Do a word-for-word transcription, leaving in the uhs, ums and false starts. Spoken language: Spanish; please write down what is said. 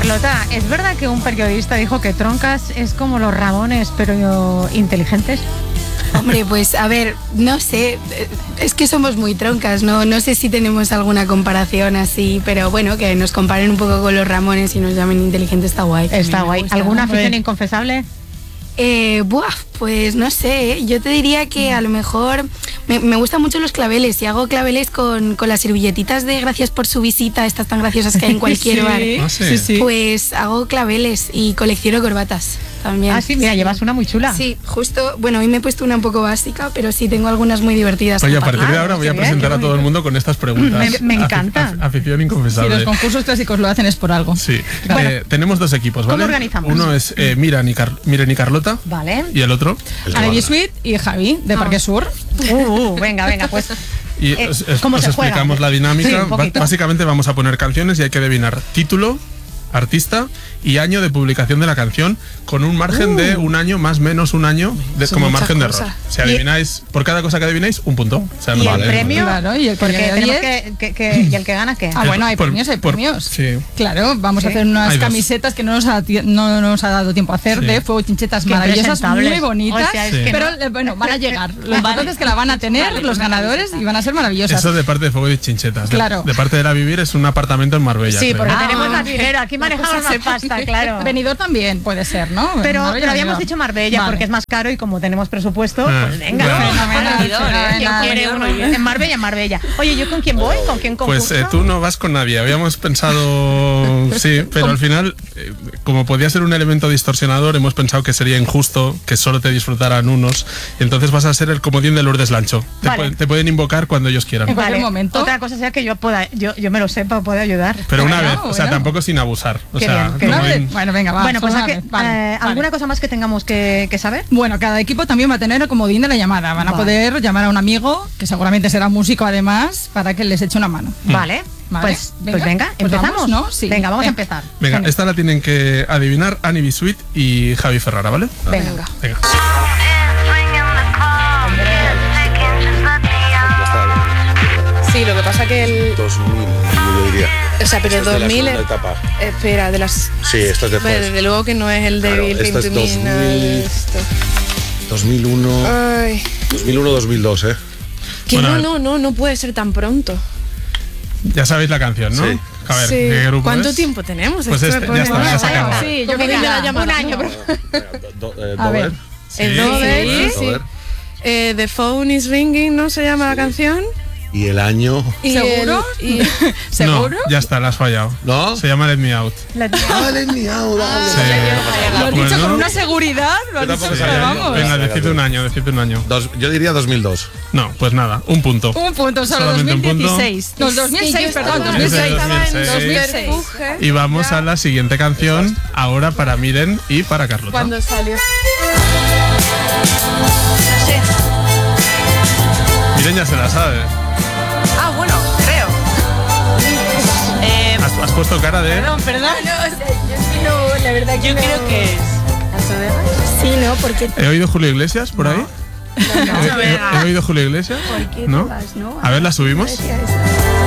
Carlota, ¿es verdad que un periodista dijo que Troncas es como los Ramones, pero inteligentes? Hombre, pues a ver, no sé, es que somos muy troncas, ¿no? No sé si tenemos alguna comparación así, pero bueno, que nos comparen un poco con los Ramones y nos llamen inteligentes está guay. Está guay. ¿Alguna afición inconfesable? Eh, buah, pues no sé, yo te diría que a lo mejor me, me gustan mucho los claveles y hago claveles con, con las servilletitas de gracias por su visita, estas tan graciosas que hay en cualquier sí. bar. Ah, sí. Sí, sí. Pues hago claveles y colecciono corbatas también. Ah, sí, mira, llevas una muy chula. Sí, justo, bueno, hoy me he puesto una un poco básica, pero sí tengo algunas muy divertidas. Oye, a partir de ahora Ah, voy a qué bien, presentar qué a todo el mundo con estas preguntas. Me, me encanta. Afi- afición inconfesable. Si los concursos clásicos lo hacen es por algo. Sí. Bueno. Eh, tenemos dos equipos, ¿vale? ¿Cómo organizamos? Uno es eh, Miran, y Car- Miren y Carlota. Vale. Y el otro. Ivy Sweet y Javi, de Ah. Parque Sur. Uh, uh, venga, venga, pues. Y Eh, os, os- ¿cómo os se juega? explicamos la Sí, dinámica. un Ba- poquito. Básicamente vamos a poner canciones y hay que adivinar título, artista y año de publicación de la canción con un margen Uh. de un año más menos un año de, Son como muchas margen de cosas. error. Si adivináis, por cada cosa que adivináis, un punto. O sea, ¿Y no el vale. premio? Claro, y el que Porque gana tenemos diez. que, que, que- ¿Y el que gana qué? Ah, bueno, hay Por- premios, hay por- premios. sí. Claro, vamos Sí. a hacer unas Hay dos. camisetas que no nos, ha, ti- no nos ha dado tiempo a hacer, Sí. de fuego chinchetas Qué maravillosas, presentables. muy bonitas. O sea, es Sí. que Pero no- eh, bueno, van a llegar. Lo importante es que la van a tener los ganadores y van a ser maravillosas. Eso de parte de Fuego de Chinchetas. De- Claro. De, parte de la Vivir es un apartamento en Marbella. Sí, creo. porque Ah. tenemos más dinero. Aquí manejamos más pasta, claro. Benidorm también puede ser, ¿no? Pero, Marbella, pero habíamos Benidorm. dicho Marbella Vale. porque es más caro y como tenemos presupuesto, Ah, pues venga. bueno. Fenomenal, ¿Quién fenomenal. quiere uno? En Marbella, en Marbella. Oye, ¿yo con quién voy? ¿Con quién concurso? Pues eh, tú no vas con nadie. Habíamos pensado, sí, pero al final, eh, como podía ser un elemento distorsionador, hemos pensado que sería injusto que solo te disfrutaran unos. Y entonces vas a ser el comodín de Lourdes Lancho. Te, Vale. pueden, te pueden invocar cuando ellos quieran. En cualquier momento. Otra cosa sea que yo pueda, yo, yo me lo sepa, pueda ayudar. Pero una Bueno, vez, o sea, bueno. tampoco sin abusar. O Qué sea, bien, qué como Una vez. en- Bueno, venga, va. bueno, pues solo ¿a una qué- vez. Vale, eh, vale. ¿alguna cosa más que tengamos que, que saber? Bueno, cada equipo también va a tener el comodín de la llamada. Van a Vale. poder llamar a un amigo, que seguramente será músico además, para que les eche una mano. Vale, Vale. pues Venga, pues venga, pues empezamos. vamos, ¿no? Sí. Venga, vamos a Venga. empezar. Venga, Genial. esta la tienen que adivinar Annie B. Sweet y Javi Ferrara, ¿vale? Venga. Venga. Sí, lo que pasa que el... dos mil, yo diría. O sea, pero Esto es de la dos mil... segunda etapa. Espera, de las... Sí, esto es Hombre, después. desde luego que no es el de Claro, Bill esto es Clinton ni nada de dos mil. esto. dos mil uno, Ay, dos mil uno, dos mil dos, ¿eh? que Bueno, a no, ver. no, no, no puede ser tan pronto. Ya sabéis la canción, ¿no? Sí. A ver, Sí. ¿qué grupo ¿Cuánto es? tiempo tenemos? Pues Esto este, me ya pone- está, ya se Bueno, acabó. Sí, yo Venga, creo que la ya. llamada. Un año, pero- Venga, do- do- eh, A ver. Dover. El Sí, Dover, Dover, sí, sí. Dover. Eh, The Phone is Ringing, ¿no se llama la canción? Y el año. Y ¿Seguro? el- y- ¿Seguro? No, ya está, la has fallado. ¿No? Se llama Let Me Out. Ah, let me out, dale. Sí. Lo has dicho Bueno. con una seguridad, lo has Yo dicho, tampoco pero sabía. vamos. Venga, Venga, decid un año, decid un año. Dos- yo diría dos mil dos. No, pues nada, un punto. Un punto, solo Solamente un punto. dos mil dieciséis. No, dos mil seis, perdón, dos mil Es de seis. dos mil seis. dos mil seis. Subterfuge. Y vamos a la siguiente canción, ahora para Miren y para Carlota. Cuando salió. Miren ya se la sabe. Ah, bueno, creo. Eh, Has, has puesto cara de... perdón, perdón. No, la verdad que Yo no. creo que es. Sí, ¿no? Porque ¿He oído Julio Iglesias por ahí? ¿He, he- he oído Julio Iglesias? ¿Por qué ¿No? te vas, no? A ver, ¿la subimos? Decía eso.